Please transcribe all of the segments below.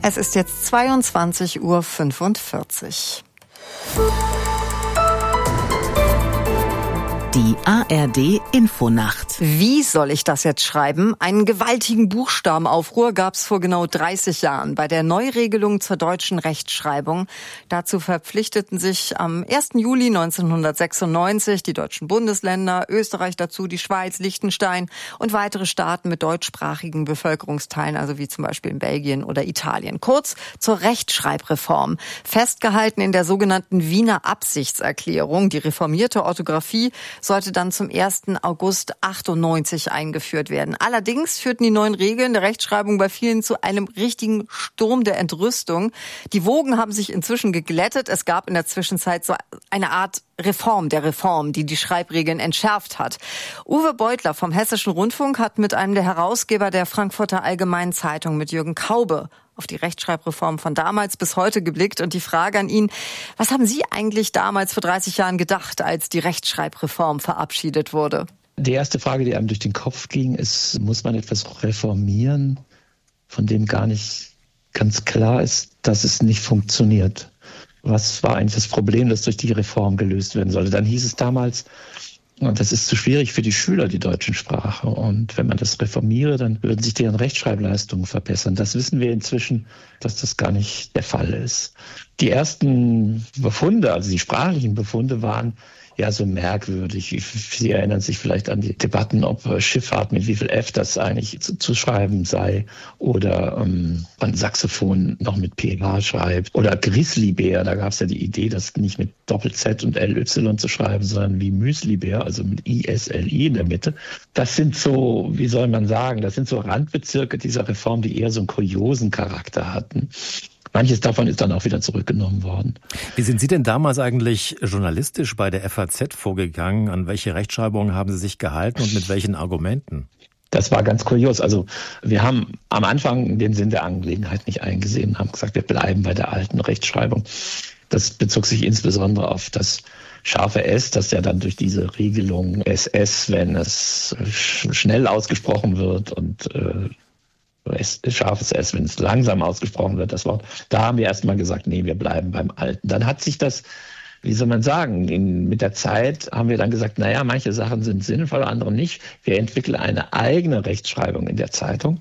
Es ist jetzt 22:45 Uhr. Die ARD-Infonacht. Wie soll ich das jetzt schreiben? Einen gewaltigen Buchstabenaufruhr gab es vor genau 30 Jahren bei der Neuregelung zur deutschen Rechtschreibung. Dazu verpflichteten sich am 1. Juli 1996 die deutschen Bundesländer, Österreich dazu, die Schweiz, Liechtenstein und weitere Staaten mit deutschsprachigen Bevölkerungsteilen, also wie zum Beispiel in Belgien oder Italien. Kurz zur Rechtschreibreform. Festgehalten in der sogenannten Wiener Absichtserklärung. Die reformierte Orthographie sollte dann zum 1. August 98 eingeführt werden. Allerdings führten die neuen Regeln der Rechtschreibung bei vielen zu einem richtigen Sturm der Entrüstung. Die Wogen haben sich inzwischen geglättet. Es gab in der Zwischenzeit so eine Art Reform der Reform, die Schreibregeln entschärft hat. Uwe Beutler vom Hessischen Rundfunk hat mit einem der Herausgeber der Frankfurter Allgemeinen Zeitung, mit Jürgen Kaube, auf die Rechtschreibreform von damals bis heute geblickt. Und die Frage an ihn: Was haben Sie eigentlich damals vor 30 Jahren gedacht, als die Rechtschreibreform verabschiedet wurde? Die erste Frage, die einem durch den Kopf ging, ist, muss man etwas reformieren, von dem gar nicht ganz klar ist, dass es nicht funktioniert? Was war eigentlich das Problem, das durch die Reform gelöst werden sollte? Dann hieß es damals, das ist zu schwierig für die Schüler, die deutsche Sprache. Und wenn man das reformiere, dann würden sich deren Rechtschreibleistungen verbessern. Das wissen wir inzwischen, dass das gar nicht der Fall ist. Die ersten Befunde, also die sprachlichen Befunde, waren ja so merkwürdig. Sie erinnern sich vielleicht an die Debatten, ob Schifffahrt mit wie viel F das eigentlich zu schreiben sei, oder man Saxophon noch mit PH schreibt, oder Grizzlybär. Da gab es ja die Idee, das nicht mit Doppel-Z und LY zu schreiben, sondern wie Müslibär, also mit ISLI in der Mitte. Das sind so, wie soll man sagen, das sind so Randbezirke dieser Reform, die eher so einen kuriosen Charakter hatten. Manches davon ist dann auch wieder zurückgenommen worden. Wie sind Sie denn damals eigentlich journalistisch bei der FAZ vorgegangen? An welche Rechtschreibung haben Sie sich gehalten und mit welchen Argumenten? Das war ganz kurios. Also wir haben am Anfang den Sinn der Angelegenheit nicht eingesehen und haben gesagt, wir bleiben bei der alten Rechtschreibung. Das bezog sich insbesondere auf das scharfe S, das ja dann durch diese Regelung SS, wenn es schnell ausgesprochen wird, und scharfes S, wenn es langsam ausgesprochen wird, das Wort. Da haben wir erstmal gesagt, nee, wir bleiben beim Alten. Dann hat sich das, wie soll man sagen, mit der Zeit haben wir dann gesagt, naja, manche Sachen sind sinnvoll, andere nicht. Wir entwickeln eine eigene Rechtschreibung in der Zeitung.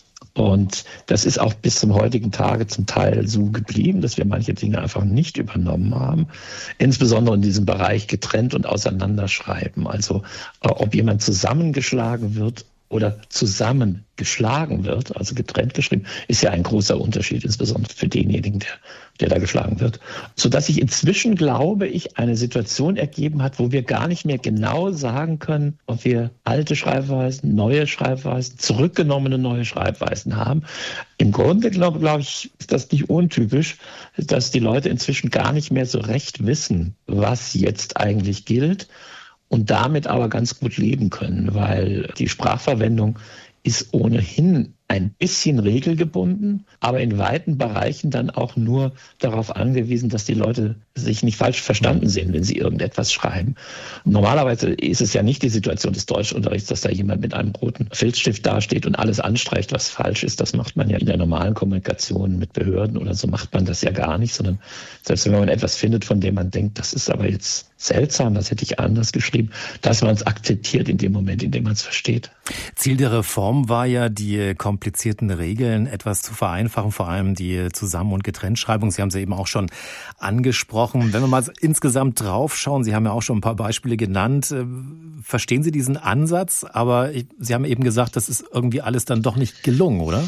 Und das ist auch bis zum heutigen Tage zum Teil so geblieben, dass wir manche Dinge einfach nicht übernommen haben. Insbesondere in diesem Bereich getrennt und auseinanderschreiben. Also ob jemand zusammengeschlagen wird oder zusammengeschlagen wird, also getrennt geschrieben, ist ja ein großer Unterschied, insbesondere für denjenigen, der da geschlagen wird. Sodass sich inzwischen, glaube ich, eine Situation ergeben hat, wo wir gar nicht mehr genau sagen können, ob wir alte Schreibweisen, neue Schreibweisen, zurückgenommene neue Schreibweisen haben. Im Grunde, glaube ich, ist das nicht untypisch, dass die Leute inzwischen gar nicht mehr so recht wissen, was jetzt eigentlich gilt, und damit aber ganz gut leben können, weil die Sprachverwendung ist ohnehin ein bisschen regelgebunden, aber in weiten Bereichen dann auch nur darauf angewiesen, dass die Leute sich nicht falsch verstanden sehen, wenn sie irgendetwas schreiben. Normalerweise ist es ja nicht die Situation des Deutschunterrichts, dass da jemand mit einem roten Filzstift dasteht und alles anstreicht, was falsch ist. Das macht man ja in der normalen Kommunikation mit Behörden oder so, macht man das ja gar nicht, sondern selbst wenn man etwas findet, von dem man denkt, das ist aber jetzt seltsam, das hätte ich anders geschrieben, dass man es akzeptiert in dem Moment, in dem man es versteht. Ziel der Reform war ja, die komplizierten Regeln etwas zu vereinfachen, vor allem die Zusammen- und Getrenntschreibung. Sie haben sie eben auch schon angesprochen. Wenn wir mal insgesamt draufschauen, Sie haben ja auch schon ein paar Beispiele genannt, verstehen Sie diesen Ansatz? Aber Sie haben eben gesagt, das ist irgendwie alles dann doch nicht gelungen, oder?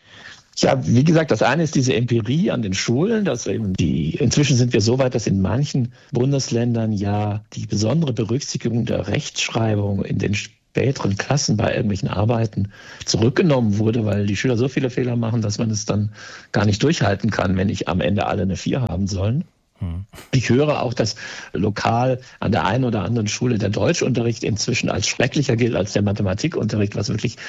Ja, wie gesagt, das eine ist diese Empirie an den Schulen, inzwischen sind wir so weit, dass in manchen Bundesländern ja die besondere Berücksichtigung der Rechtschreibung in den späteren Klassen bei irgendwelchen Arbeiten zurückgenommen wurde, weil die Schüler so viele Fehler machen, dass man es dann gar nicht durchhalten kann, wenn nicht am Ende alle eine 4 haben sollen. Ich höre auch, dass lokal an der einen oder anderen Schule der Deutschunterricht inzwischen als schrecklicher gilt als der Mathematikunterricht, was wirklich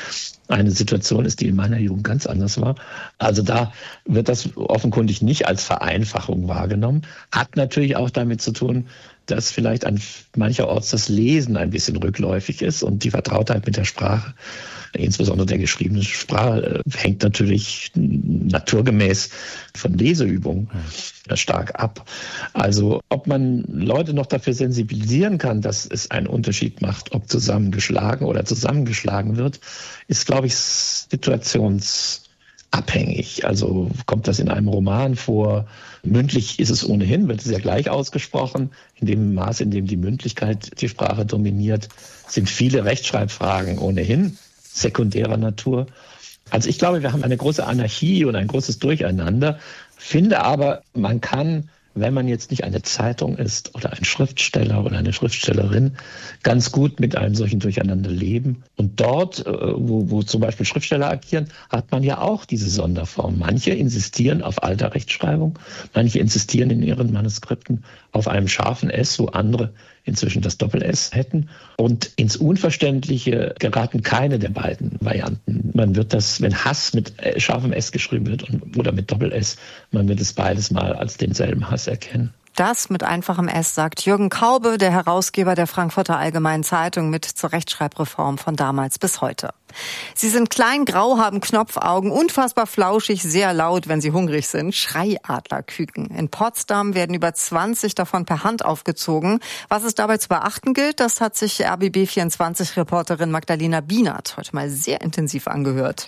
eine Situation ist, die in meiner Jugend ganz anders war. Also da wird das offenkundig nicht als Vereinfachung wahrgenommen. Hat natürlich auch damit zu tun, dass vielleicht an mancherorts das Lesen ein bisschen rückläufig ist und die Vertrautheit mit der Sprache, insbesondere der geschriebenen Sprache, hängt natürlich naturgemäß von Leseübungen stark ab. Also ob man Leute noch dafür sensibilisieren kann, dass es einen Unterschied macht, ob zusammengeschlagen oder zusammengeschlagen wird, ist, glaube ich, situationsabhängig. Also kommt das in einem Roman vor? Mündlich ist es ohnehin, wird es ja gleich ausgesprochen. In dem Maß, in dem die Mündlichkeit die Sprache dominiert, sind viele Rechtschreibfragen ohnehin sekundärer Natur. Also ich glaube, wir haben eine große Anarchie und ein großes Durcheinander. Finde aber, man kann, wenn man jetzt nicht eine Zeitung ist oder ein Schriftsteller oder eine Schriftstellerin, ganz gut mit einem solchen Durcheinander leben. Und dort, wo zum Beispiel Schriftsteller agieren, hat man ja auch diese Sonderform. Manche insistieren auf alter Rechtschreibung, manche insistieren in ihren Manuskripten auf einem scharfen S, wo andere inzwischen das Doppel-S hätten. Und ins Unverständliche geraten keine der beiden Varianten. Man wird das, wenn Hass mit scharfem S geschrieben wird oder mit Doppel-S, man wird es beides mal als denselben Hass erkennen. Das mit einfachem S, sagt Jürgen Kaube, der Herausgeber der Frankfurter Allgemeinen Zeitung, mit zur Rechtschreibreform von damals bis heute. Sie sind klein, grau, haben Knopfaugen, unfassbar flauschig, sehr laut, wenn sie hungrig sind. Schreiadlerküken. In Potsdam werden über 20 davon per Hand aufgezogen. Was es dabei zu beachten gilt, das hat sich RBB24-Reporterin Magdalena Bienert heute mal sehr intensiv angehört.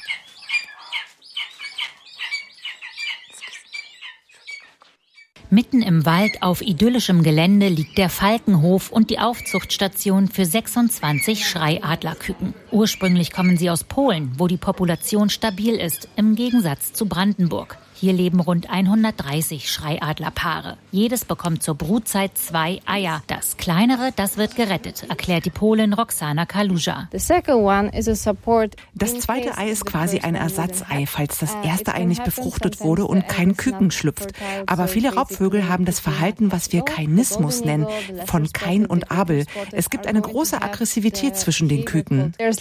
Mitten im Wald auf idyllischem Gelände liegt der Falkenhof und die Aufzuchtstation für 26 Schreiadlerküken. Ursprünglich kommen sie aus Polen, wo die Population stabil ist, im Gegensatz zu Brandenburg. Hier leben rund 130 Schreiadlerpaare. Jedes bekommt zur Brutzeit 2 Eier. Das kleinere, das wird gerettet, erklärt die Polin Roxana Kaluja. Das zweite Ei ist quasi ein Ersatzei, falls das erste Ei nicht befruchtet wurde und kein Küken schlüpft. Aber viele Raubvögel haben das Verhalten, was wir Kainismus nennen, von Kain und Abel. Es gibt eine große Aggressivität zwischen den Küken. Das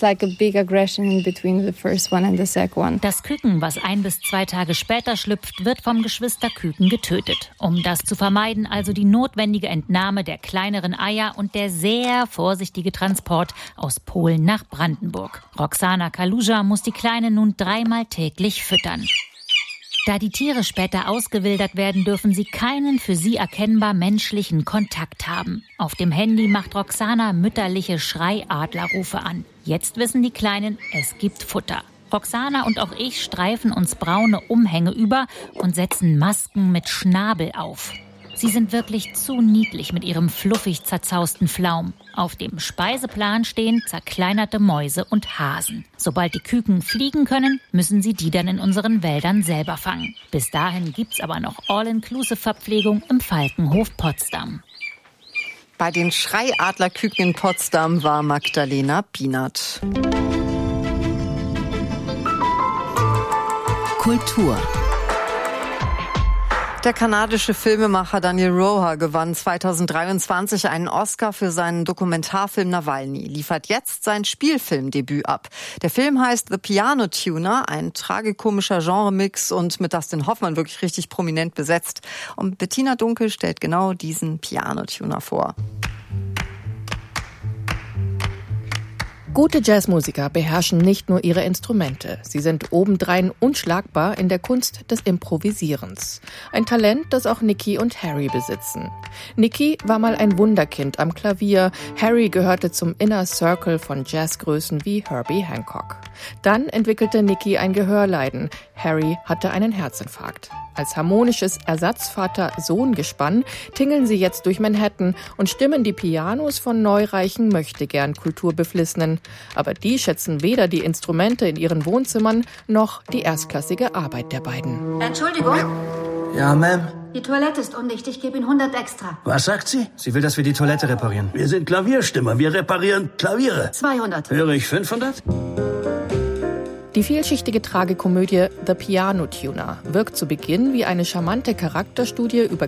Küken, was 1 bis 2 Tage später schlüpft, wird vom Geschwisterküken getötet. Um das zu vermeiden, also die notwendige Entnahme der kleineren Eier und der sehr vorsichtige Transport aus Polen nach Brandenburg. Roxana Kaluja muss die Kleinen nun 3-mal täglich füttern. Da die Tiere später ausgewildert werden, dürfen sie keinen für sie erkennbar menschlichen Kontakt haben. Auf dem Handy macht Roxana mütterliche Schreiadlerrufe an. Jetzt wissen die Kleinen, es gibt Futter. Roxana und auch ich streifen uns braune Umhänge über und setzen Masken mit Schnabel auf. Sie sind wirklich zu niedlich mit ihrem fluffig zerzausten Flaum. Auf dem Speiseplan stehen zerkleinerte Mäuse und Hasen. Sobald die Küken fliegen können, müssen sie die dann in unseren Wäldern selber fangen. Bis dahin gibt's aber noch All-Inclusive-Verpflegung im Falkenhof Potsdam. Bei den Schreiadlerküken in Potsdam war Magdalena Bienert. Kultur. Der kanadische Filmemacher Daniel Roher gewann 2023 einen Oscar für seinen Dokumentarfilm Nawalny, liefert jetzt sein Spielfilmdebüt ab. Der Film heißt The Piano Tuner, ein tragikomischer Genremix und mit Dustin Hoffmann wirklich richtig prominent besetzt. Und Bettina Dunkel stellt genau diesen Piano Tuner vor. Gute Jazzmusiker beherrschen nicht nur ihre Instrumente, sie sind obendrein unschlagbar in der Kunst des Improvisierens. Ein Talent, das auch Nicky und Harry besitzen. Nicky war mal ein Wunderkind am Klavier, Harry gehörte zum Inner Circle von Jazzgrößen wie Herbie Hancock. Dann entwickelte Nicky ein Gehörleiden, Harry hatte einen Herzinfarkt. Als harmonisches Ersatzvater-Sohn-Gespann tingeln sie jetzt durch Manhattan und stimmen die Pianos von neureichen Möchtegern-Kulturbeflissenen. Aber die schätzen weder die Instrumente in ihren Wohnzimmern noch die erstklassige Arbeit der beiden. Entschuldigung? Ja, Ma'am? Die Toilette ist undicht, ich gebe Ihnen 100 extra. Was sagt sie? Sie will, dass wir die Toilette reparieren. Wir sind Klavierstimmer, wir reparieren Klaviere. 200. Höre ich 500? Die vielschichtige Tragikomödie The Piano Tuner wirkt zu Beginn wie eine charmante Charakterstudie über